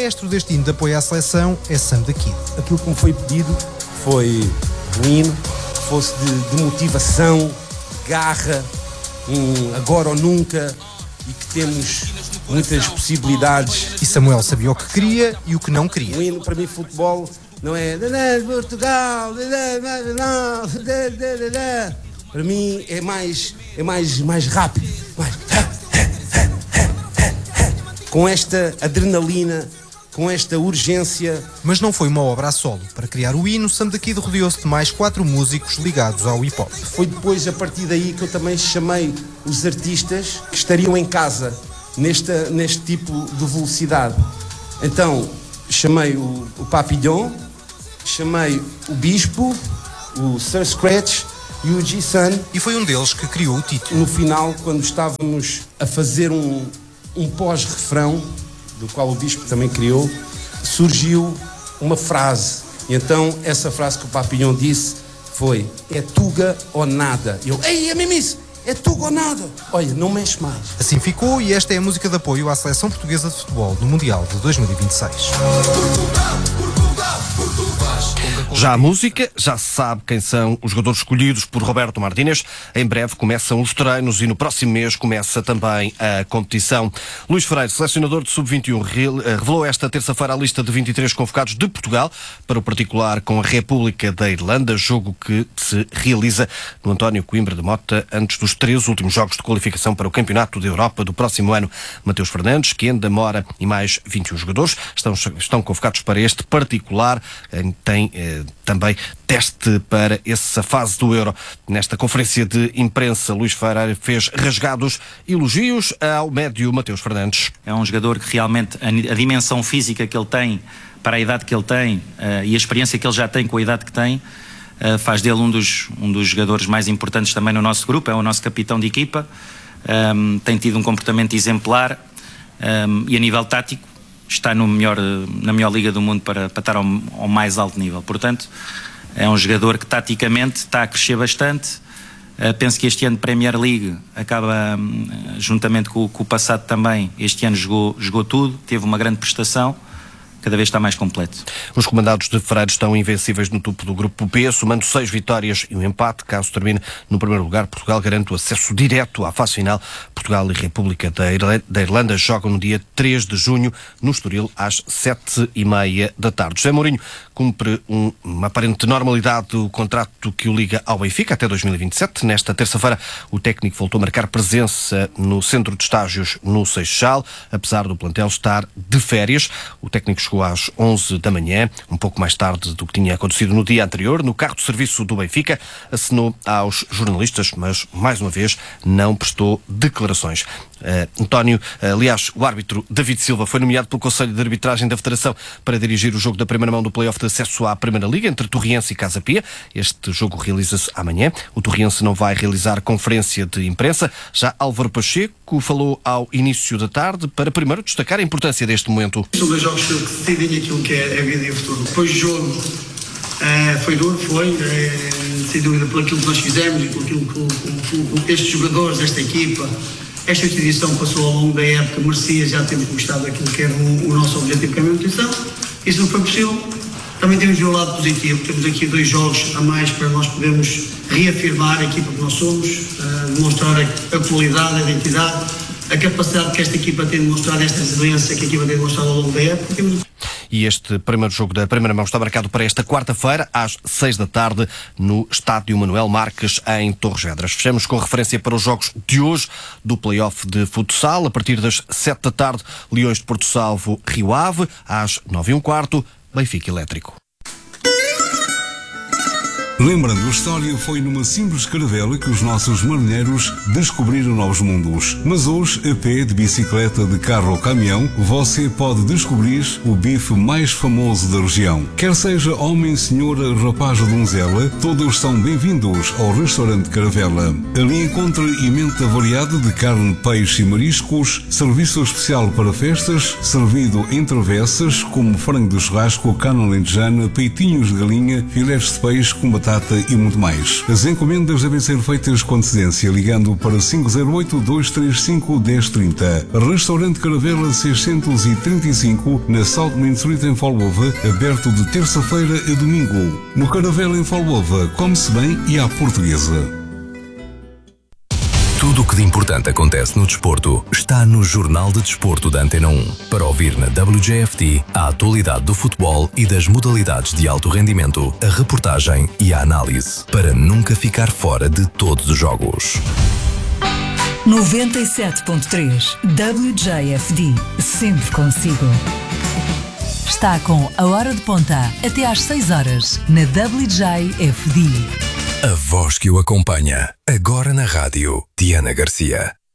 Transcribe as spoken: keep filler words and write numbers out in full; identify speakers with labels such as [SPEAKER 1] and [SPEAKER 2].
[SPEAKER 1] maestro deste hino de apoio à seleção é Sam da Kid.
[SPEAKER 2] Aquilo que me foi pedido foi um hino que fosse de, de motivação, de garra, um agora ou nunca, e que temos muitas possibilidades.
[SPEAKER 1] E Samuel sabia o que queria e o que não queria.
[SPEAKER 2] Um hino, para mim, futebol não é Portugal, para mim é mais, é mais, mais rápido, mais... com esta adrenalina, com esta urgência.
[SPEAKER 1] Mas não foi uma obra a solo. Para criar o hino, Sam da Kid rodeou-se de mais quatro músicos ligados ao hip-hop.
[SPEAKER 2] Foi depois, a partir daí, que eu também chamei os artistas que estariam em casa nesta, neste tipo de velocidade. Então, chamei o, o Papillon, chamei o Bispo, o Sir Scratch e o G-Sun.
[SPEAKER 1] E foi um deles que criou o título.
[SPEAKER 2] No final, quando estávamos a fazer um, um pós-refrão, do qual o Bispo também criou, surgiu uma frase. E então, essa frase que o Papillon disse foi: é tuga ou nada. E eu, ei, é mesmo isso, é tuga ou nada. Olha, não mexe mais.
[SPEAKER 1] Assim ficou, e esta é a música de apoio à seleção portuguesa de futebol no Mundial de dois mil e vinte e seis.
[SPEAKER 3] Portugal, Portugal, Portugal. Já a música, já se sabe quem são os jogadores escolhidos por Roberto Martínez. Em breve começam os treinos e no próximo mês começa também a competição. Luís Freire, selecionador de sub vinte e um, revelou esta terça-feira a lista de vinte e três convocados de Portugal para o particular com a República da Irlanda, jogo que se realiza no António Coimbra de Mota antes dos três últimos jogos de qualificação para o Campeonato da Europa do próximo ano. Mateus Fernandes, Kenda, Mora e mais vinte e um jogadores estão, estão convocados para este particular. Tem eh, também teste para essa fase do Euro. Nesta conferência de imprensa, Luís Freire fez rasgados elogios ao médio Mateus Fernandes.
[SPEAKER 4] É um jogador que realmente a, a dimensão física que ele tem, para a idade que ele tem uh, e a experiência que ele já tem com a idade que tem, uh, faz dele um dos, um dos jogadores mais importantes também no nosso grupo. É o nosso capitão de equipa, um, tem tido um comportamento exemplar um, e a nível tático está no melhor, na melhor liga do mundo para, para estar ao, ao mais alto nível. Portanto, é um jogador que taticamente está a crescer bastante. Uh, penso que este ano Premier League acaba, um, juntamente com, com o passado também, este ano jogou, jogou tudo, teve uma grande prestação, cada vez está mais completo.
[SPEAKER 3] Os comandados de Freire estão invencíveis no topo do grupo B, somando seis vitórias e um empate. Caso termine no primeiro lugar, Portugal garante o acesso direto à fase final. Portugal e República da Irlanda jogam no dia três de junho no Estoril às sete e meia da tarde. José Mourinho cumpre um, uma aparente normalidade do contrato que o liga ao Benfica até dois mil e vinte e sete. Nesta terça-feira, o técnico voltou a marcar presença no centro de estágios no Seixal, apesar do plantel estar de férias. O técnico chegou às onze da manhã, um pouco mais tarde do que tinha acontecido no dia anterior, no carro de serviço do Benfica, acenou aos jornalistas, mas, mais uma vez, não prestou declarações. Uh, António, uh, aliás, o árbitro David Silva foi nomeado pelo Conselho de Arbitragem da Federação para dirigir o jogo da primeira mão do play-off de acesso à Primeira Liga entre Torriense e Casa Pia. Este jogo realiza-se amanhã. O Torriense não vai realizar conferência de imprensa. Já Álvaro Pacheco falou ao início da tarde para primeiro destacar a importância deste momento.
[SPEAKER 5] São dois jogos que decidem aquilo que é a vida e o futuro. Depois do jogo é, foi duro, foi, é, sem dúvida, por aquilo que nós fizemos e por aquilo que, que estes jogadores, esta equipa, esta instituição passou ao longo da época, merecia já termos conquistado aquilo que era o, o nosso objetivo com a manutenção. Isso não foi possível. Também temos o lado positivo, temos aqui dois jogos a mais para nós podermos reafirmar a equipa que nós somos, uh, demonstrar a, a qualidade, a identidade, a capacidade que esta equipa tem de mostrar, esta resiliência que a equipa tem demonstrado ao longo da época. Temos...
[SPEAKER 3] E este primeiro jogo da primeira mão está marcado para esta quarta-feira, às seis da tarde, no Estádio Manuel Marques, em Torres Vedras. Fechamos com referência para os jogos de hoje do play-off de futsal. A partir das sete da tarde, Leões de Porto Salvo, Rio Ave. Às nove e um quarto, Benfica Elétrico.
[SPEAKER 6] Lembrando, a história foi numa simples caravela que os nossos marinheiros descobriram novos mundos. Mas hoje, a pé, de bicicleta, de carro ou caminhão, você pode descobrir o bife mais famoso da região. Quer seja homem, senhora, rapaz ou donzela, todos são bem-vindos ao restaurante Caravela. Ali encontra emenda variada de carne, peixe e mariscos, serviço especial para festas, servido em travessas, como frango de churrasco, carne alentejana, peitinhos de galinha, filés de peixe com batata batata e muito mais. As encomendas devem ser feitas com antecedência ligando para cinco zero oito, dois três cinco, um zero três zero. Restaurante Caravela seiscentos e trinta e cinco, na South Main Street em Folgova, aberto de terça-feira a domingo. No Caravela em Folgova, come-se bem e à portuguesa.
[SPEAKER 7] Tudo o que de importante acontece no desporto está no Jornal de Desporto da Antena um. Para ouvir na W J F T a atualidade do futebol e das modalidades de alto rendimento, a reportagem e a análise, para nunca ficar fora de todos os jogos.
[SPEAKER 8] noventa e sete ponto três W J F D, sempre consigo. Está com a hora de ponta até às seis horas na W J F D.
[SPEAKER 7] A voz que o acompanha, agora na rádio, Diana Garcia.